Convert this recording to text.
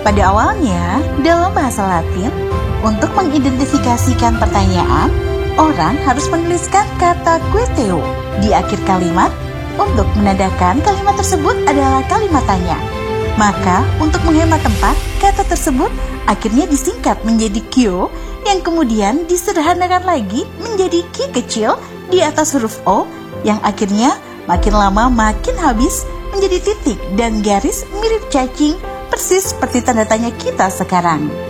Pada awalnya, dalam bahasa Latin, untuk mengidentifikasikan pertanyaan, orang harus menuliskan kata queteo di akhir kalimat untuk menandakan kalimat tersebut adalah kalimat tanya. Maka, untuk menghemat tempat, kata tersebut akhirnya disingkat menjadi kyo yang kemudian disederhanakan lagi menjadi ki kecil di atas huruf O yang akhirnya makin lama makin habis menjadi titik dan garis mirip cacing persis seperti tanda tanya kita sekarang.